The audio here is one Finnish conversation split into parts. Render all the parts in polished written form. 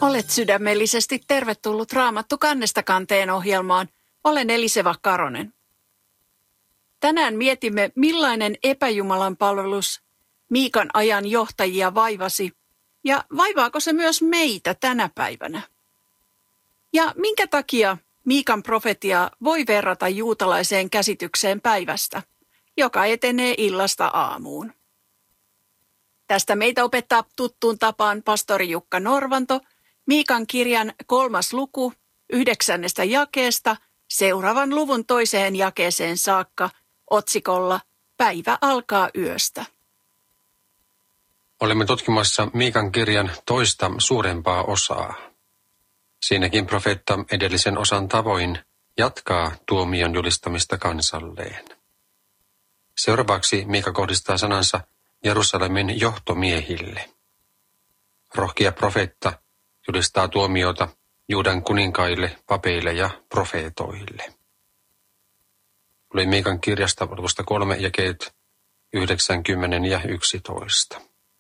Olet sydämellisesti tervetullut Raamattu kannesta kanteen ohjelmaan. Olen Eliseva Karonen. Tänään mietimme, millainen epäjumalan palvelus Miikan ajan johtajia vaivasi ja vaivaako se myös meitä tänä päivänä. Ja minkä takia Miikan profetia voi verrata juutalaiseen käsitykseen päivästä, joka etenee illasta aamuun. Tästä meitä opettaa tuttuun tapaan pastori Jukka Norvanto Miikan kirjan 3. luku 9. jakeesta seuraavan luvun 2. jakeeseen saakka otsikolla Päivä alkaa yöstä. Olemme tutkimassa Miikan kirjan toista suurempaa osaa. Siinäkin profeetta edellisen osan tavoin jatkaa tuomion julistamista kansalleen. Seuraavaksi Miika kohdistaa sanansa Jerusalemin johtomiehille. Rohkea profeetta julistaa tuomiota Juudan kuninkaille, papeille ja profeetoille. Luen Miikan kirjasta luvusta 3 jakeet 90 ja 11.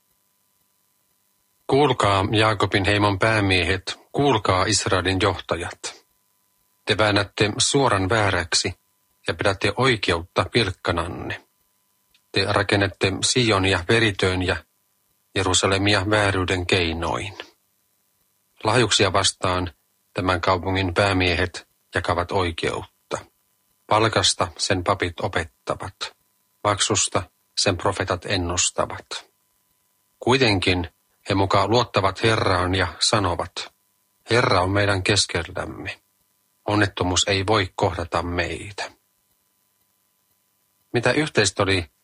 Kuulkaa Jaakobin heimon päämiehet, kuulkaa Israelin johtajat. Te väännätte suoran vääräksi ja pidätte oikeutta pilkkananne. Te rakennette Sionia veritöön ja Jerusalemia vääryyden keinoin. Lahjuksia vastaan tämän kaupungin päämiehet jakavat oikeutta. Palkasta sen papit opettavat. Maksusta sen profeetat ennustavat. Kuitenkin he mukaan luottavat Herraan ja sanovat, Herra on meidän keskellämme. Onnettomuus ei voi kohdata meitä. Mitä yhteistä oli